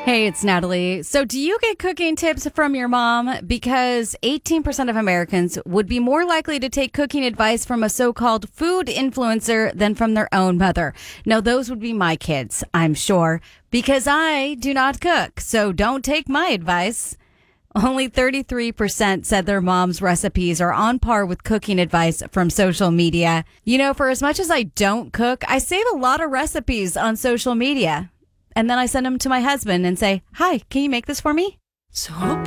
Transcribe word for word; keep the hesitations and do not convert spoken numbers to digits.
Hey, it's Natalie. So, do you get cooking tips from your mom? Because eighteen percent of Americans would be more likely to take cooking advice from a so-called food influencer than from their own mother. Now, those would be my kids, I'm sure, because I do not cook. So, don't take my advice. Only thirty-three percent said their mom's recipes are on par with cooking advice from social media. You know, for as much as I don't cook, I save a lot of recipes on social media. And then I send them to my husband and say, hi, can you make this for me? So